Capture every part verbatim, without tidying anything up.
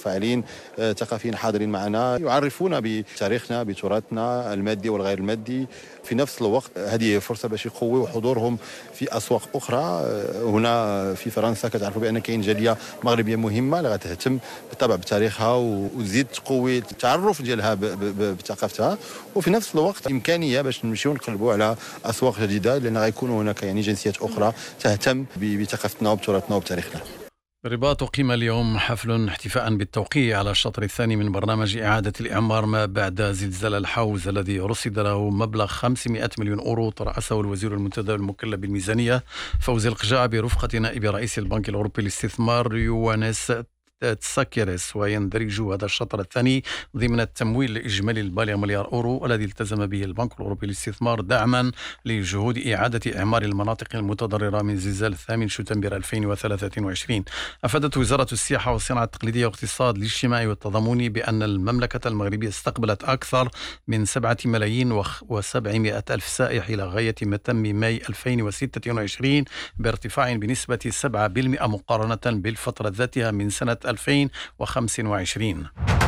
فاعلين ثقافيين حاضرين معنا يعرفونا بتاريخنا بتراثنا المادي والغير المادي. في نفس الوقت هذه فرصة باش يقويوا حضورهم في أسواق أخرى. هنا في فرنسا كتعرفوا بأن كاين جالية مغربية مهمة اللي غتهتم بالطبع بتاريخها وتزيد تقوي التعرف ديالها بثقافتها، وفي نفس الوقت إمكانية باش نمشيو نقلبوا على أسواق جديدة لأن غيكونوا هناك يعني جنسيات أخرى تهتم بثقافتنا وبتراثنا وبتاريخنا. الرباط أقيم اليوم حفل احتفاء بالتوقيع على الشطر الثاني من برنامج إعادة الإعمار ما بعد زلزال الحوز الذي رصد له مبلغ خمسمائة مليون أورو ترأسه الوزير المنتدب المكلف بالميزانية فوزي القجاع برفقة نائب رئيس البنك الأوروبي للاستثمار يوانس تساكيرس، ويندرج هذا الشطر الثاني ضمن التمويل الإجمالي البالغ مليار أورو الذي التزم به البنك الأوروبي للاستثمار دعما لجهود إعادة إعمار المناطق المتضررة من زلزال الثامن شتنبر ألفين وثلاثة وعشرين. أفادت وزارة السياحة والصناعة التقليدية والاقتصاد الاجتماعي والتضامني بأن المملكة المغربية استقبلت أكثر من سبعة ملايين وسبعمائة ألف سائح إلى غاية متم ماي ألفين وستة وعشرين بارتفاع بنسبة سبعة بالمئة مقارنة بالفترة ذاتها من سنة ألفين وخمسة وعشرين.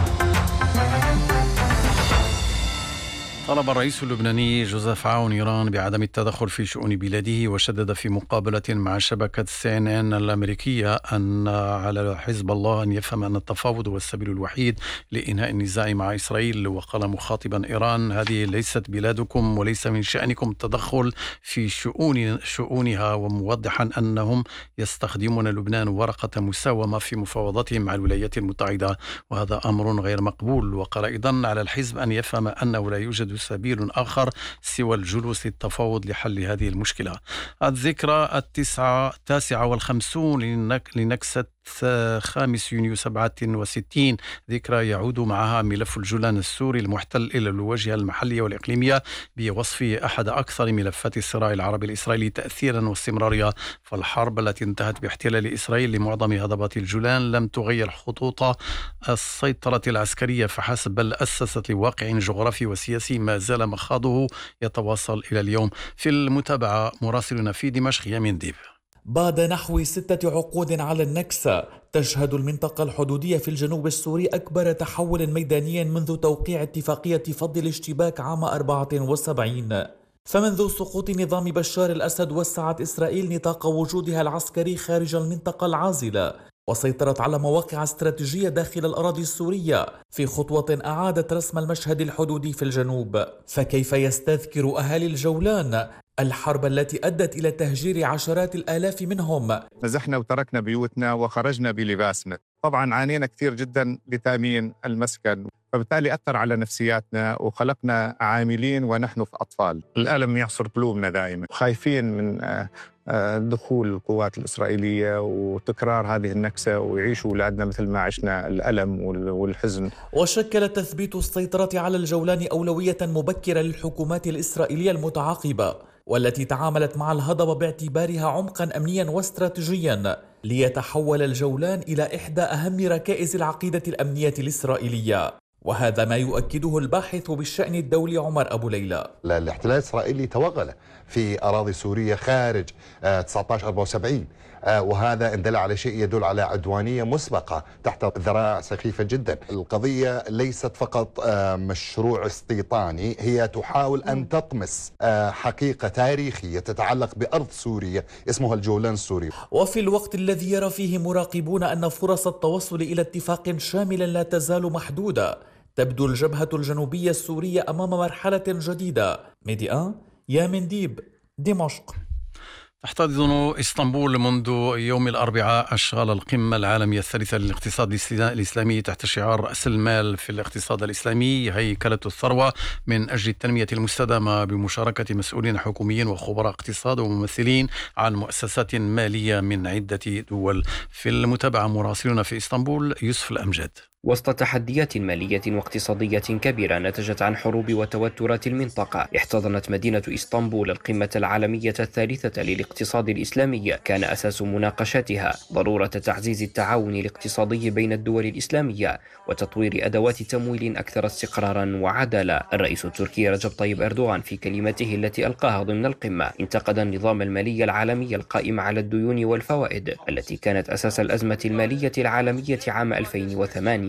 طلب الرئيس اللبناني جوزيف عون إيران بعدم التدخل في شؤون بلاده، وشدد في مقابلة مع شبكة سي إن إن الأمريكية أن على حزب الله أن يفهم أن التفاوض هو السبيل الوحيد لإنهاء النزاع مع إسرائيل. وقال مخاطبا إيران: هذه ليست بلادكم وليس من شأنكم التدخل في شؤون شؤونها، وموضحا أنهم يستخدمون لبنان ورقة مساومة في مفاوضاتهم مع الولايات المتحدة، وهذا أمر غير مقبول. وقال أيضا على الحزب أن يفهم أنه لا يوجد سبيل آخر سوى الجلوس للتفاوض لحل هذه المشكلة. الذكرى التاسعة التاسعة والخمسون لنكسة خامس يونيو سبعة وستين، ذكرى يعود معها ملف الجولان السوري المحتل إلى الواجهة المحلية والإقليمية بوصفه أحد أكثر ملفات الصراع العربي الإسرائيلي تأثيرا واستمرارية. فالحرب التي انتهت باحتلال إسرائيل لمعظم هضبات الجولان لم تغير خطوط السيطرة العسكرية فحسب، بل أسست لواقع جغرافي وسياسي ما زال مخاضه يتواصل إلى اليوم. في المتابعة مراسلنا في دمشق يامين ديب. بعد نحو ستة عقود على النكسة، تشهد المنطقة الحدودية في الجنوب السوري أكبر تحول ميداني منذ توقيع اتفاقية فض الاشتباك عام أربعة وسبعين. فمنذ سقوط نظام بشار الأسد وسعت إسرائيل نطاق وجودها العسكري خارج المنطقة العازلة، وسيطرت على مواقع استراتيجية داخل الأراضي السورية في خطوة أعادت رسم المشهد الحدودي في الجنوب. فكيف يستذكر أهالي الجولان الحرب التي أدت إلى تهجير عشرات الآلاف منهم؟ نزحنا وتركنا بيوتنا وخرجنا بلباسنا، طبعا عانينا كثير جدا لتأمين المسكن، فبالتالي أثر على نفسياتنا وخلقنا عاملين ونحن في أطفال. الألم يعصر قلوبنا دائما، خايفين من دخول القوات الإسرائيلية وتكرار هذه النكسة ويعيشوا أولادنا مثل ما عشنا الألم والحزن. وشكل تثبيت السيطرة على الجولان أولوية مبكرة للحكومات الإسرائيلية المتعاقبة، والتي تعاملت مع الهضبة باعتبارها عمقا أمنيا واستراتيجيا، ليتحول الجولان إلى إحدى أهم ركائز العقيدة الأمنية الإسرائيلية. وهذا ما يؤكده الباحث بالشأن الدولي عمر أبو ليلى. الاحتلال الإسرائيلي توغل في أراضي سورية خارج تسعة عشر أربعة وسبعين، وهذا إن دل على شيء يدل على عدوانية مسبقة تحت ذراع سخيفة جدا. القضية ليست فقط مشروع استيطاني، هي تحاول أن تطمس حقيقة تاريخية تتعلق بأرض سورية اسمها الجولان السوري. وفي الوقت الذي يرى فيه مراقبون أن فرص التوصل إلى اتفاق شامل لا تزال محدودة، تبدو الجبهة الجنوبية السورية أمام مرحلة جديدة. ميديا يامين ديب، دمشق. تحتضن إسطنبول منذ يوم الأربعاء أشغال القمة العالمية الثالثة للاقتصاد الإسلامي تحت شعار رأس المال في الاقتصاد الإسلامي هيكلة الثروة من أجل التنمية المستدامة، بمشاركة مسؤولين حكوميين وخبراء اقتصاد وممثلين عن مؤسسات مالية من عدة دول. في المتابعة مراسلنا في إسطنبول يوسف الأمجد. وسط تحديات مالية واقتصادية كبيرة نتجت عن حروب وتوترات المنطقة، احتضنت مدينة إسطنبول القمة العالمية الثالثة للاقتصاد الإسلامي. كان أساس مناقشتها ضرورة تعزيز التعاون الاقتصادي بين الدول الإسلامية وتطوير أدوات تمويل أكثر استقرارا وعدالة. الرئيس التركي رجب طيب أردوغان في كلمته التي ألقاها ضمن القمة انتقد النظام المالي العالمي القائم على الديون والفوائد التي كانت أساس الأزمة المالية العالمية عام ألفين وثمانية.